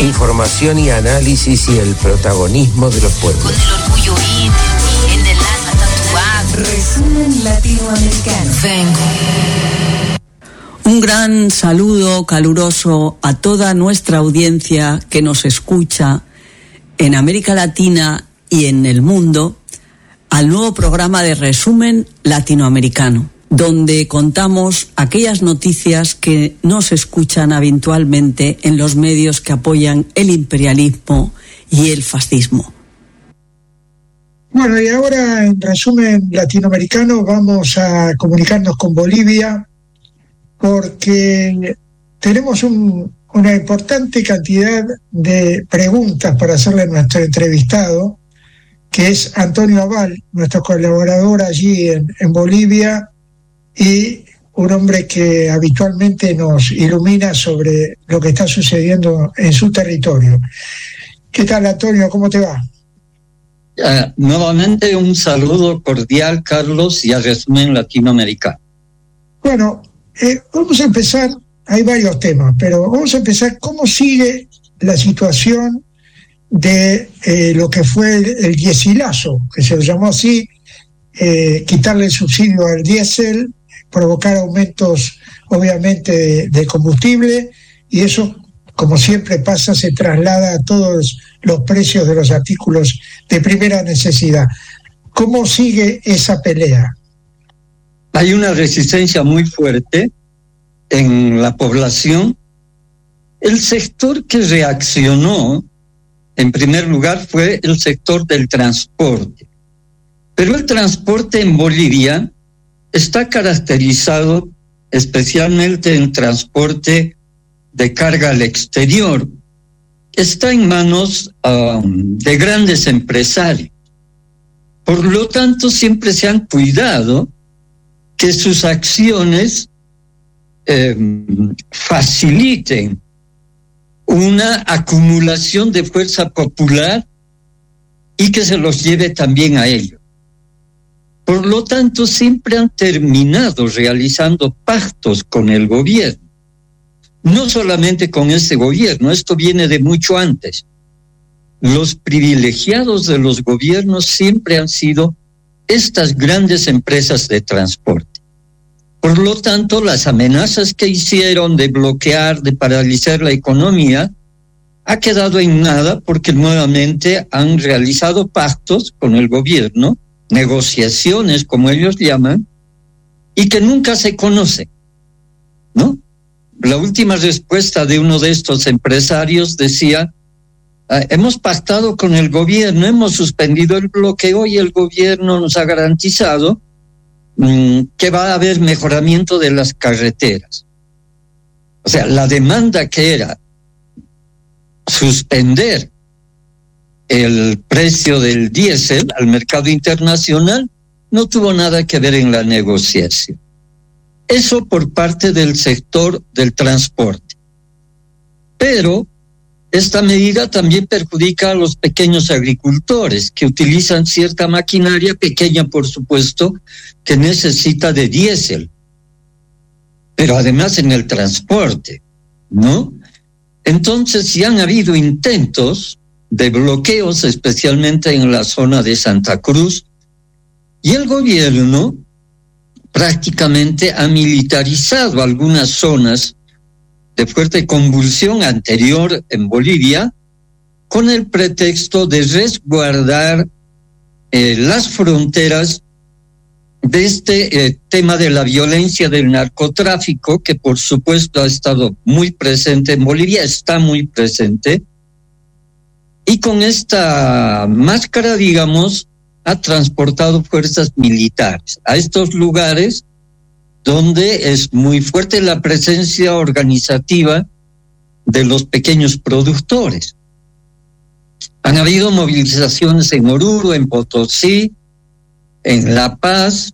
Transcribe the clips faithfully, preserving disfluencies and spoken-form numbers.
Información y análisis y el protagonismo de los pueblos. Con el orgullo indio en el alma tatuado. Resumen latinoamericano. Vengo. Un gran saludo caluroso a toda nuestra audiencia que nos escucha en América Latina y en el mundo, al nuevo programa de Resumen Latinoamericano, donde contamos aquellas noticias que no se escuchan habitualmente en los medios que apoyan el imperialismo y el fascismo. Bueno, y ahora en Resumen Latinoamericano vamos a comunicarnos con Bolivia, porque tenemos un, una importante cantidad de preguntas para hacerle a nuestro entrevistado, que es Antonio Abal, nuestro colaborador allí en, en Bolivia, y un hombre que habitualmente nos ilumina sobre lo que está sucediendo en su territorio. ¿Qué tal, Antonio? ¿Cómo te va? Uh, nuevamente un saludo cordial, Carlos, y a Resumen Latinoamericano. Bueno, eh, vamos a empezar, hay varios temas, pero vamos a empezar, ¿cómo sigue la situación de eh, lo que fue el, el diéselazo, que se lo llamó así, eh, quitarle el subsidio al diésel, provocar aumentos obviamente de, de combustible, y eso, como siempre pasa, se traslada a todos los precios de los artículos de primera necesidad. ¿Cómo sigue esa pelea? Hay una resistencia muy fuerte en la población. El sector que reaccionó, en primer lugar, fue el sector del transporte. Pero el transporte en Bolivia está caracterizado especialmente en transporte de carga al exterior. Está en manos um, de grandes empresarios. Por lo tanto, siempre se han cuidado que sus acciones eh, faciliten una acumulación de fuerza popular y que se los lleve también a ellos. Por lo tanto, siempre han terminado realizando pactos con el gobierno. No solamente con este gobierno, esto viene de mucho antes. Los privilegiados de los gobiernos siempre han sido estas grandes empresas de transporte. Por lo tanto, las amenazas que hicieron de bloquear, de paralizar la economía, ha quedado en nada porque nuevamente han realizado pactos con el gobierno, negociaciones, como ellos llaman, y que nunca se conocen, ¿no? La última respuesta de uno de estos empresarios decía, hemos pactado con el gobierno, hemos suspendido el bloqueo y el gobierno nos ha garantizado mmm, que va a haber mejoramiento de las carreteras. O sea, la demanda que era suspender el precio del diésel al mercado internacional no tuvo nada que ver en la negociación. Eso por parte del sector del transporte. Pero esta medida también perjudica a los pequeños agricultores que utilizan cierta maquinaria pequeña, por supuesto, que necesita de diésel. Pero además en el transporte, ¿no? Entonces ya han habido intentos de bloqueos, especialmente en la zona de Santa Cruz, y el gobierno prácticamente ha militarizado algunas zonas de fuerte convulsión anterior en Bolivia con el pretexto de resguardar eh, las fronteras de este eh, tema de la violencia del narcotráfico, que por supuesto ha estado muy presente en Bolivia, está muy presente, y con esta máscara, digamos, ha transportado fuerzas militares a estos lugares donde es muy fuerte la presencia organizativa de los pequeños productores. Han habido movilizaciones en Oruro, en Potosí, en La Paz,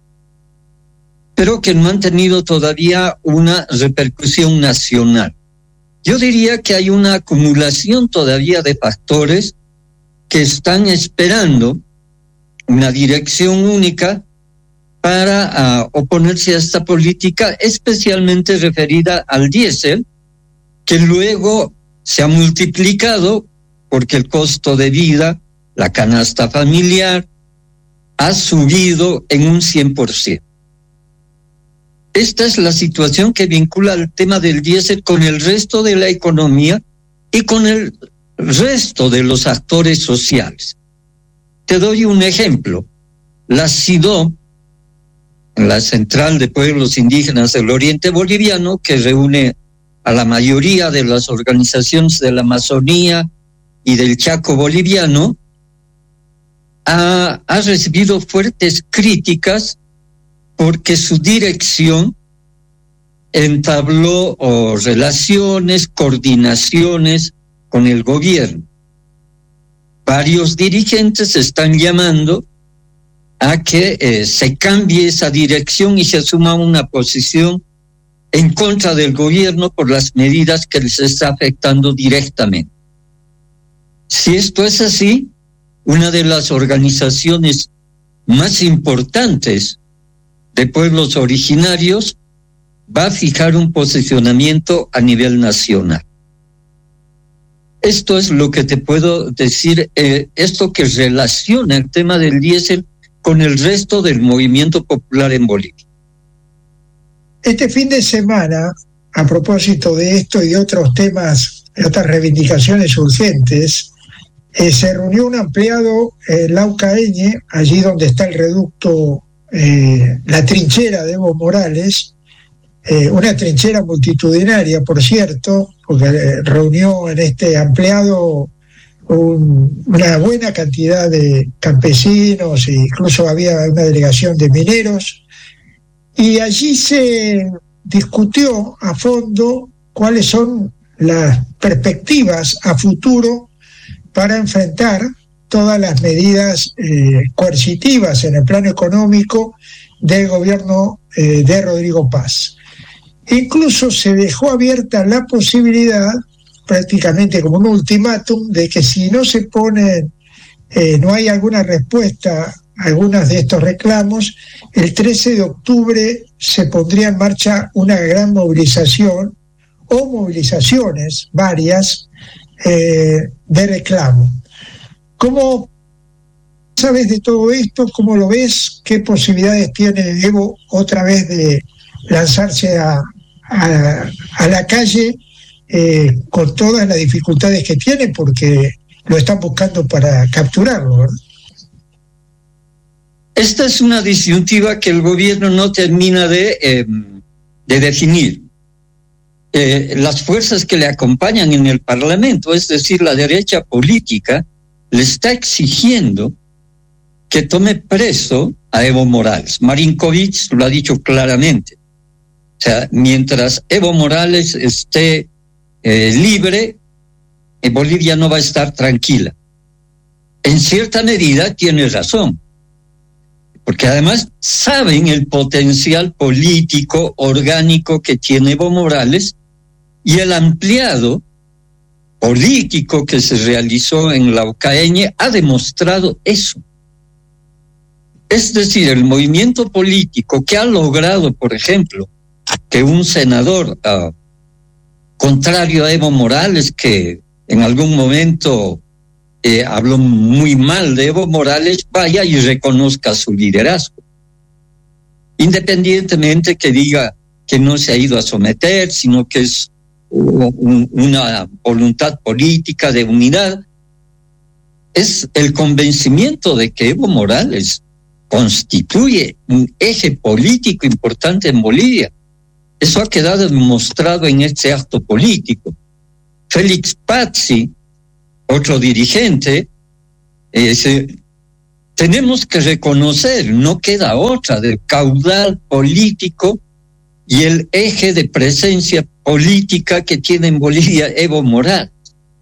pero que no han tenido todavía una repercusión nacional. Yo diría que hay una acumulación todavía de factores que están esperando una dirección única para uh, oponerse a esta política, especialmente referida al diésel, que luego se ha multiplicado porque el costo de vida, la canasta familiar, ha subido en un cien por ciento. Esta es la situación que vincula el tema del diésel con el resto de la economía y con el resto de los actores sociales. Te doy un ejemplo. La C I D O, la Central de Pueblos Indígenas del Oriente Boliviano, que reúne a la mayoría de las organizaciones de la Amazonía y del Chaco boliviano, ha, ha recibido fuertes críticas porque su dirección entabló oh, relaciones, coordinaciones con el gobierno. Varios dirigentes están llamando a que eh, se cambie esa dirección y se asuma una posición en contra del gobierno por las medidas que les está afectando directamente. Si esto es así, una de las organizaciones más importantes de pueblos originarios va a fijar un posicionamiento a nivel nacional. Esto es lo que te puedo decir, eh, esto que relaciona el tema del diésel con el resto del movimiento popular en Bolivia. Este fin de semana, a propósito de esto y de otros temas, de otras reivindicaciones urgentes, eh, se reunió un ampliado en Laucaeñe, allí donde está el reducto, eh, la trinchera de Evo Morales, eh, una trinchera multitudinaria, por cierto, porque eh, reunió en este ampliado un, una buena cantidad de campesinos, e incluso había una delegación de mineros, y allí se discutió a fondo cuáles son las perspectivas a futuro para enfrentar todas las medidas eh, coercitivas en el plano económico del gobierno eh, de Rodrigo Paz. Incluso se dejó abierta la posibilidad, prácticamente como un ultimátum, de que si no se pone, eh, no hay alguna respuesta a algunos de estos reclamos, el trece de octubre se pondría en marcha una gran movilización o movilizaciones varias eh, de reclamo. ¿Cómo sabes de todo esto? ¿Cómo lo ves? ¿Qué posibilidades tiene Evo otra vez de lanzarse a, a, a la calle eh, con todas las dificultades que tiene, porque lo están buscando para capturarlo, ¿verdad? Esta es una disyuntiva que el gobierno no termina de, eh, de definir. Eh, las fuerzas que le acompañan en el Parlamento, es decir, la derecha política, le está exigiendo que tome preso a Evo Morales. Marinkovic lo ha dicho claramente. O sea, mientras Evo Morales esté eh, libre, eh, Bolivia no va a estar tranquila. En cierta medida tiene razón, porque además saben el potencial político, orgánico que tiene Evo Morales y el ampliado político que se realizó en Laucaeñe ha demostrado eso. Es decir, el movimiento político que ha logrado, por ejemplo, que un senador uh, contrario a Evo Morales, que en algún momento eh, habló muy mal de Evo Morales, vaya y reconozca su liderazgo. Independientemente que diga que no se ha ido a someter, sino que es un, una voluntad política de unidad, es el convencimiento de que Evo Morales constituye un eje político importante en Bolivia. Eso ha quedado demostrado en este acto político. Félix Pazzi, otro dirigente, eh, se, tenemos que reconocer, no queda otra, del caudal político y el eje de presencia política que tiene en Bolivia Evo Morales.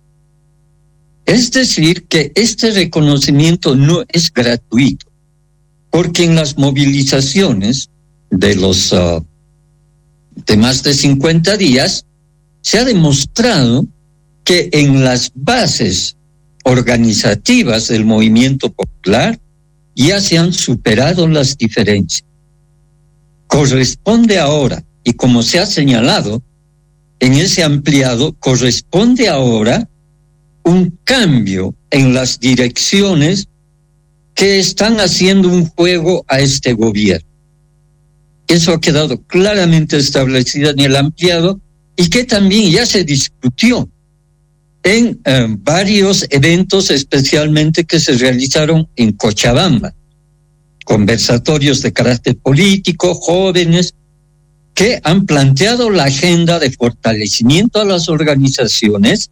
Es decir, que este reconocimiento no es gratuito, porque en las movilizaciones de los uh, de más de cincuenta días se ha demostrado que en las bases organizativas del movimiento popular ya se han superado las diferencias. Corresponde ahora, y como se ha señalado, en ese ampliado corresponde ahora un cambio en las direcciones que están haciendo un juego a este gobierno. Eso ha quedado claramente establecido en el ampliado y que también ya se discutió en eh, varios eventos, especialmente que se realizaron en Cochabamba. Conversatorios de carácter político, jóvenes, que han planteado la agenda de fortalecimiento a las organizaciones,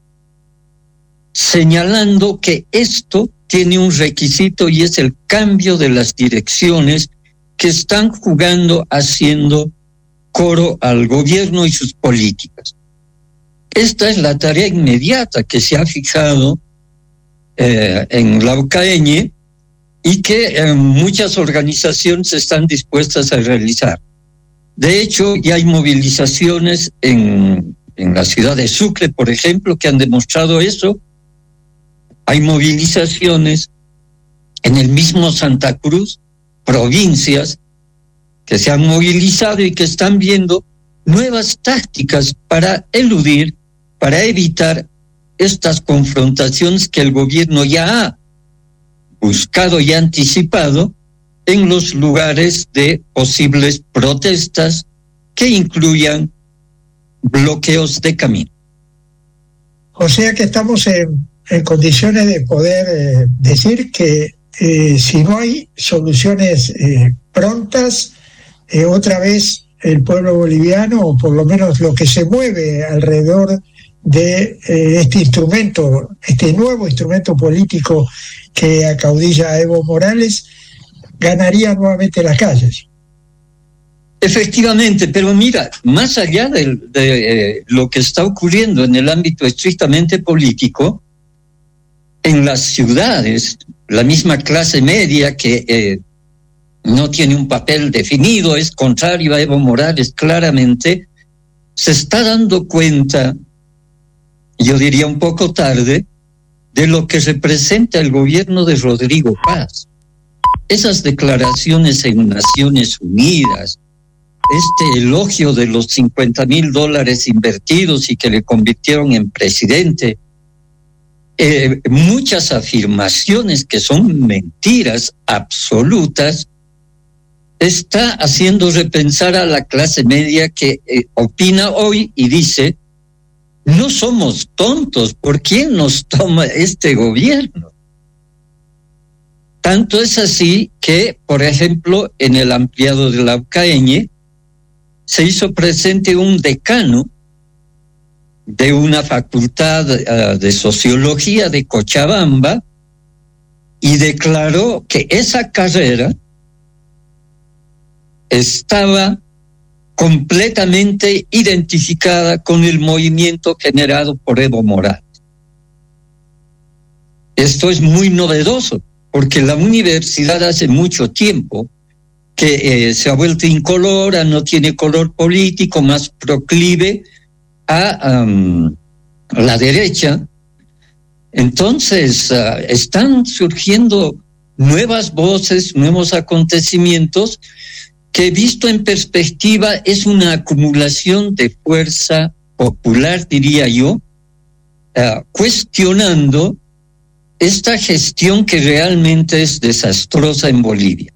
señalando que esto tiene un requisito y es el cambio de las direcciones que están jugando, haciendo coro al gobierno y sus políticas. Esta es la tarea inmediata que se ha fijado eh, en Laucaeñe y que eh, muchas organizaciones están dispuestas a realizar. De hecho, ya hay movilizaciones en, en la ciudad de Sucre, por ejemplo, que han demostrado eso. Hay movilizaciones en el mismo Santa Cruz, provincias que se han movilizado y que están viendo nuevas tácticas para eludir, para evitar estas confrontaciones que el gobierno ya ha buscado y anticipado en los lugares de posibles protestas que incluyan bloqueos de camino. O sea que estamos en, en condiciones de poder eh, decir que eh, si no hay soluciones eh, prontas, eh, otra vez el pueblo boliviano, o por lo menos lo que se mueve alrededor de eh, este instrumento, este nuevo instrumento político que acaudilla a Evo Morales, ganaría nuevamente las calles. Efectivamente, pero mira, más allá de, de eh, lo que está ocurriendo en el ámbito estrictamente político, en las ciudades, la misma clase media que eh, no tiene un papel definido, es contrario a Evo Morales claramente, se está dando cuenta, yo diría un poco tarde, de lo que representa el gobierno de Rodrigo Paz. Esas declaraciones en Naciones Unidas, este elogio de los cincuenta mil dólares invertidos y que le convirtieron en presidente, eh, muchas afirmaciones que son mentiras absolutas, está haciendo repensar a la clase media que eh, opina hoy y dice: no somos tontos, ¿por quién nos toma este gobierno? Tanto es así que, por ejemplo, en el ampliado de Laucaeñe se hizo presente un decano de una facultad uh, de sociología de Cochabamba y declaró que esa carrera estaba completamente identificada con el movimiento generado por Evo Morales. Esto es muy novedoso, porque la universidad hace mucho tiempo que eh, se ha vuelto incolora, no tiene color político, más proclive a um, la derecha. Entonces, uh, están surgiendo nuevas voces, nuevos acontecimientos, que visto en perspectiva es una acumulación de fuerza popular, diría yo, uh, cuestionando esta gestión que realmente es desastrosa en Bolivia.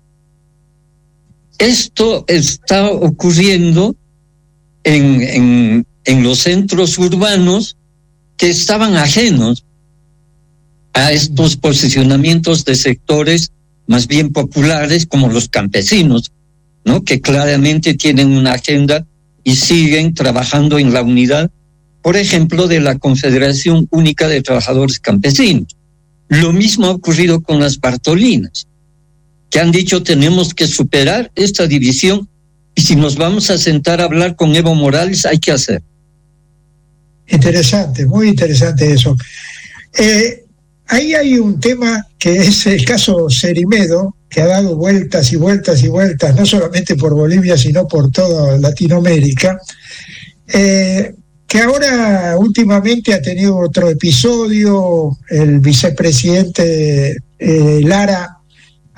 Esto está ocurriendo en, en, en los centros urbanos que estaban ajenos a estos posicionamientos de sectores más bien populares como los campesinos, ¿no? Que claramente tienen una agenda y siguen trabajando en la unidad, por ejemplo, de la Confederación Única de Trabajadores Campesinos. Lo mismo ha ocurrido con las Bartolinas, que han dicho: tenemos que superar esta división y si nos vamos a sentar a hablar con Evo Morales hay que hacer. Interesante, muy interesante eso. Eh, ahí hay un tema que es el caso Cerimedo, que ha dado vueltas y vueltas y vueltas, no solamente por Bolivia, sino por toda Latinoamérica, eh, que ahora últimamente ha tenido otro episodio. El vicepresidente eh, Lara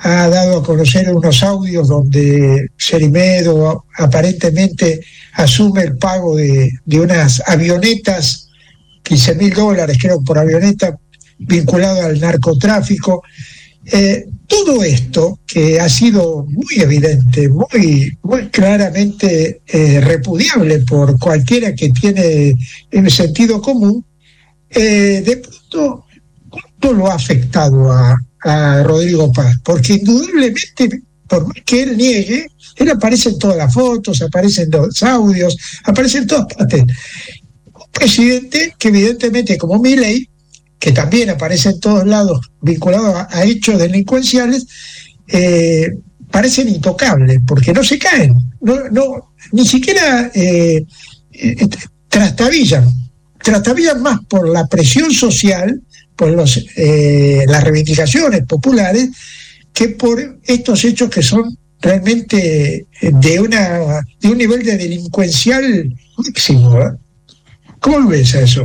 ha dado a conocer unos audios donde Cerimedo aparentemente asume el pago de, de unas avionetas, quince mil dólares creo por avioneta, vinculado al narcotráfico. Eh, todo esto que ha sido muy evidente, muy, muy claramente eh, repudiable por cualquiera que tiene el sentido común, eh, de pronto, ¿cuánto lo ha afectado a, a Rodrigo Paz? Porque indudablemente, por más que él niegue, él aparece en todas las fotos, aparece en los audios, aparece en todas partes. Un presidente que evidentemente, como Milei, que también aparece en todos lados vinculado a, a hechos delincuenciales, eh, parecen intocables, porque no se caen, no, no, ni siquiera eh, eh, trastabillan, trastabillan más por la presión social, por los, eh, las reivindicaciones populares, que por estos hechos que son realmente de, una, de un nivel de delincuencial máximo, ¿eh? ¿Cómo lo ves a eso?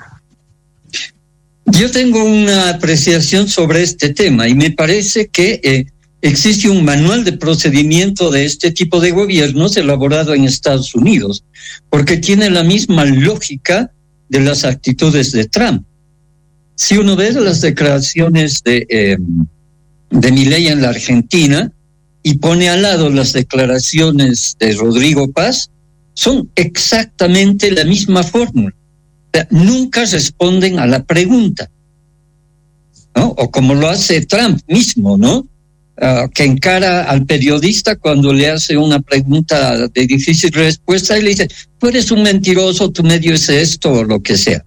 Yo tengo una apreciación sobre este tema y me parece que eh, existe un manual de procedimiento de este tipo de gobiernos elaborado en Estados Unidos, porque tiene la misma lógica de las actitudes de Trump. Si uno ve las declaraciones de, eh, de Milei en la Argentina y pone al lado las declaraciones de Rodrigo Paz, son exactamente la misma fórmula. Nunca responden a la pregunta, ¿no? O como lo hace Trump mismo, ¿no? Uh, que encara al periodista cuando le hace una pregunta de difícil respuesta y le dice, tú eres un mentiroso, tu medio es esto o lo que sea.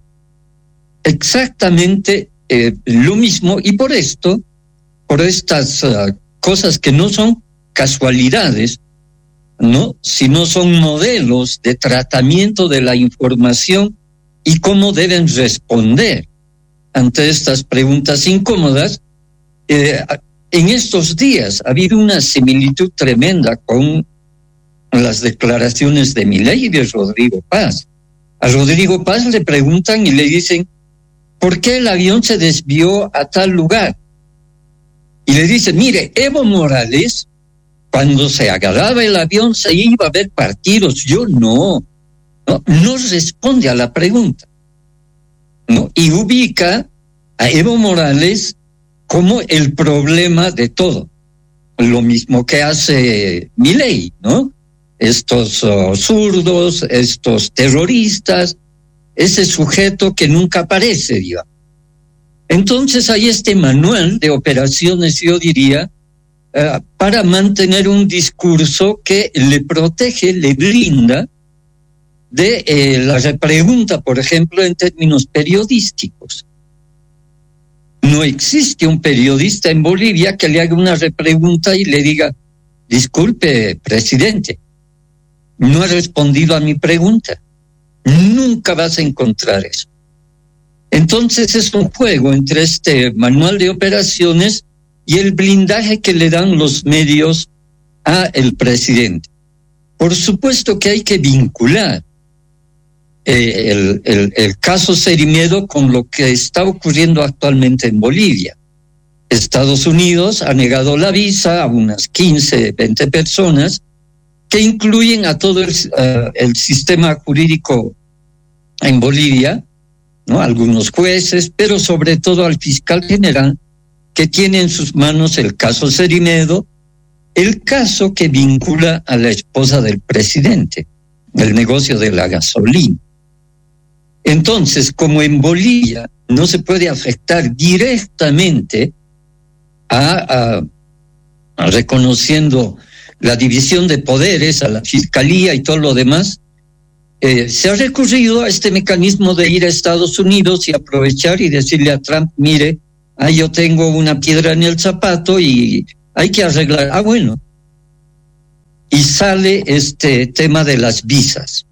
Exactamente eh, lo mismo, y por esto, por estas uh, cosas que no son casualidades, ¿no? Sino son modelos de tratamiento de la información y cómo deben responder ante estas preguntas incómodas. Eh, en estos días ha habido una similitud tremenda con las declaraciones de Milei y de Rodrigo Paz. A Rodrigo Paz le preguntan y le dicen, ¿por qué el avión se desvió a tal lugar? Y le dicen, mire, Evo Morales, cuando se agarraba el avión se iba a ver partidos, yo no. No, no responde a la pregunta, ¿no? Y ubica a Evo Morales como el problema de todo. Lo mismo que hace Milei, ¿no? Estos uh, zurdos, estos terroristas, ese sujeto que nunca aparece, digamos. Entonces hay este manual de operaciones, yo diría, uh, para mantener un discurso que le protege, le blinda de eh, la repregunta, por ejemplo, en términos periodísticos. No existe un periodista en Bolivia que le haga una repregunta y le diga, disculpe, presidente, no ha respondido a mi pregunta. Nunca vas a encontrar eso. Entonces es un juego entre este manual de operaciones y el blindaje que le dan los medios a el presidente. Por supuesto que hay que vincular Eh, el, el, el caso Cerimedo con lo que está ocurriendo actualmente en Bolivia. Estados Unidos ha negado la visa a unas quince, veinte personas que incluyen a todo el, uh, el sistema jurídico en Bolivia, ¿no? Algunos jueces, pero sobre todo al fiscal general que tiene en sus manos el caso Cerimedo, el caso que vincula a la esposa del presidente, el negocio de la gasolina. Entonces, como en Bolivia no se puede afectar directamente a, a, a reconociendo la división de poderes, a la fiscalía y todo lo demás, eh, se ha recurrido a este mecanismo de ir a Estados Unidos y aprovechar y decirle a Trump, mire, ah, yo tengo una piedra en el zapato y hay que arreglar. Ah, bueno. Y sale este tema de las visas.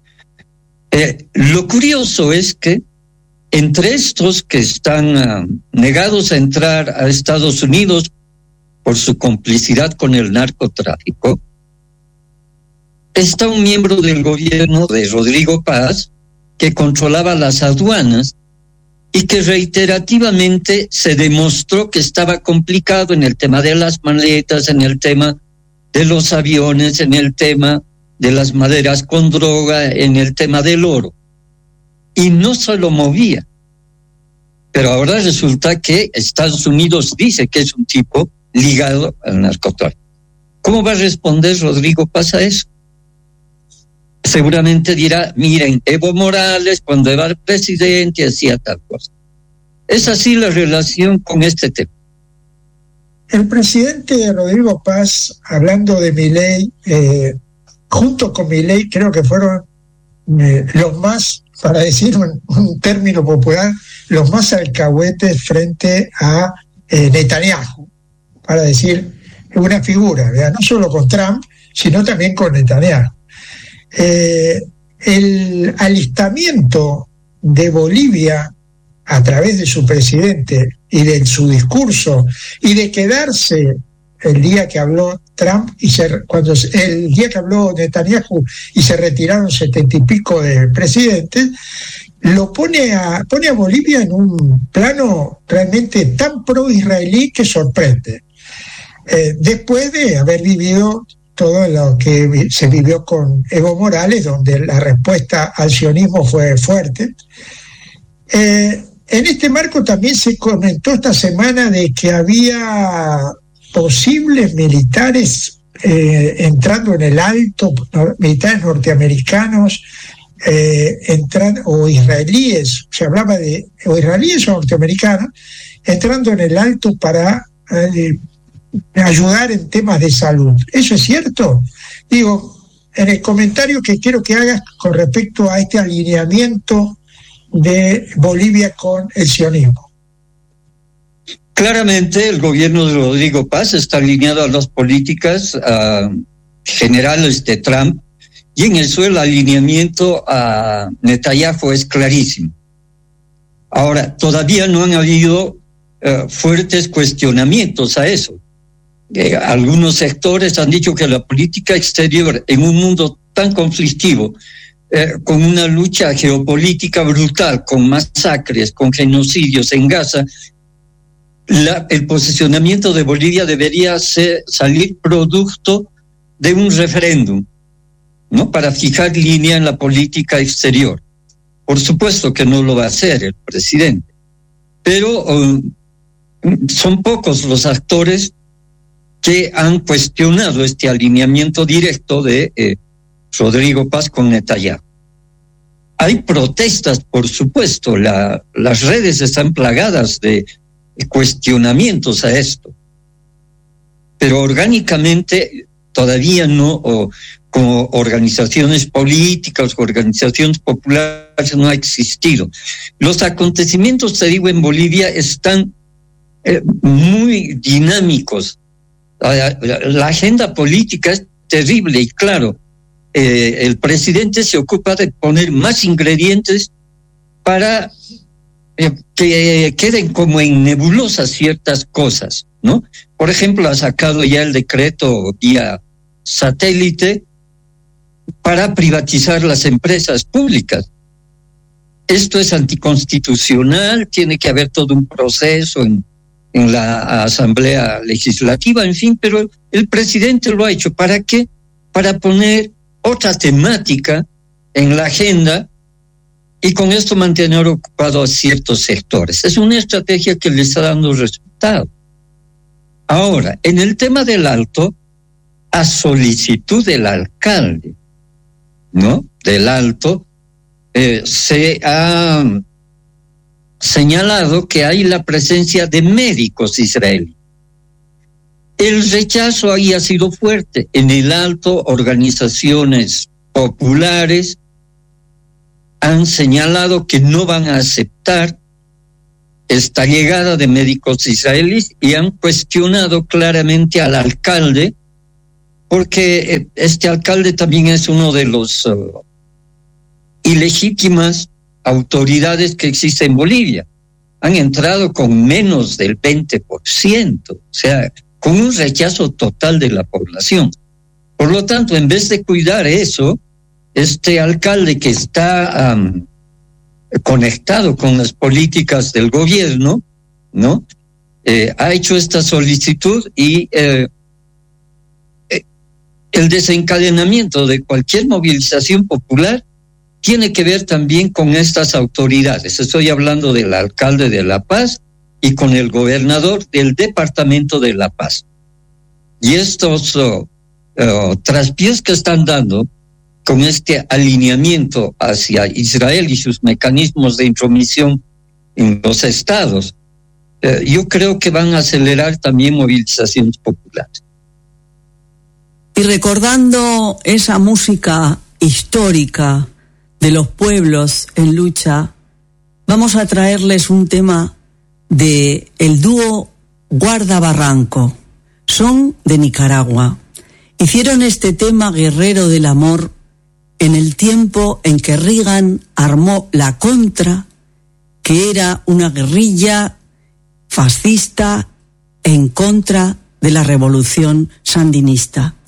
Eh, lo curioso es que entre estos que están uh, negados a entrar a Estados Unidos por su complicidad con el narcotráfico, está un miembro del gobierno de Rodrigo Paz que controlaba las aduanas y que reiterativamente se demostró que estaba complicado en el tema de las maletas, en el tema de los aviones, en el tema de las maderas con droga, en el tema del oro. Y no se lo movía. Pero ahora resulta que Estados Unidos dice que es un tipo ligado al narcotráfico. ¿Cómo va a responder Rodrigo Paz a eso? Seguramente dirá, miren, Evo Morales cuando era presidente hacía tal cosa. Es así la relación con este tema. El presidente Rodrigo Paz, hablando de Milei, eh, junto con Milei, creo que fueron eh, los más, para decir un, un término popular, los más alcahuetes frente a eh, Netanyahu, para decir una figura, ¿verdad? No solo con Trump, sino también con Netanyahu. Eh, el alistamiento de Bolivia a través de su presidente y de su discurso y de quedarse el día que habló Trump y se, cuando el día que habló Netanyahu y se retiraron setenta y pico de presidentes, lo pone a pone a Bolivia en un plano realmente tan pro-israelí que sorprende. Eh, después de haber vivido todo lo que se vivió con Evo Morales, donde la respuesta al sionismo fue fuerte. Eh, en este marco también se comentó esta semana de que había posibles militares eh, entrando en el Alto, militares norteamericanos, eh, entran, o israelíes, se hablaba de o israelíes o norteamericanos, entrando en el Alto para eh, ayudar en temas de salud. ¿Eso es cierto? Digo, en el comentario que quiero que hagas con respecto a este alineamiento de Bolivia con el sionismo. Claramente el gobierno de Rodrigo Paz está alineado a las políticas uh, generales de Trump, y en eso el alineamiento a Netanyahu es clarísimo. Ahora, todavía no han habido uh, fuertes cuestionamientos a eso. Eh, algunos sectores han dicho que la política exterior en un mundo tan conflictivo, eh, con una lucha geopolítica brutal, con masacres, con genocidios en Gaza, la, el posicionamiento de Bolivia debería ser, salir producto de un referéndum, ¿no? Para fijar línea en la política exterior. Por supuesto que no lo va a hacer el presidente, pero um, son pocos los actores que han cuestionado este alineamiento directo de eh, Rodrigo Paz con Netanyahu. Hay protestas, por supuesto, la, las redes están plagadas de cuestionamientos a esto, pero orgánicamente todavía no, o, como organizaciones políticas, organizaciones populares, no ha existido. Los acontecimientos, te digo, en Bolivia están eh, muy dinámicos. La, la, la agenda política es terrible y claro, eh, el presidente se ocupa de poner más ingredientes para eh, que queden como en nebulosas ciertas cosas, ¿no? Por ejemplo, ha sacado ya el decreto vía satélite para privatizar las empresas públicas. Esto es anticonstitucional, tiene que haber todo un proceso en en la Asamblea Legislativa, en fin, pero el presidente lo ha hecho. ¿Para qué? Para poner otra temática en la agenda y con esto mantener ocupados a ciertos sectores. Es una estrategia que le está dando resultado. Ahora, en el tema del Alto, a solicitud del alcalde, ¿no? Del Alto, eh, se ha señalado que hay la presencia de médicos israelíes. El rechazo ahí ha sido fuerte. En el Alto, organizaciones populares han señalado que no van a aceptar esta llegada de médicos israelíes y han cuestionado claramente al alcalde, porque este alcalde también es uno de los uh, ilegítimas autoridades que existen en Bolivia. Han entrado con menos del veinte por ciento, o sea, con un rechazo total de la población. Por lo tanto, en vez de cuidar eso, este alcalde que está um, conectado con las políticas del gobierno, ¿no? Eh, ha hecho esta solicitud y eh, el desencadenamiento de cualquier movilización popular tiene que ver también con estas autoridades. Estoy hablando del alcalde de La Paz y con el gobernador del departamento de La Paz. Y estos uh, uh, traspiés que están dando con este alineamiento hacia Israel y sus mecanismos de intromisión en los estados, uh, yo creo que van a acelerar también movilizaciones populares. Y recordando esa música histórica de los pueblos en lucha, vamos a traerles un tema de el dúo Guarda Barranco. Son de Nicaragua. Hicieron este tema Guerrero del Amor en el tiempo en que Reagan armó la Contra, que era una guerrilla fascista en contra de la revolución sandinista.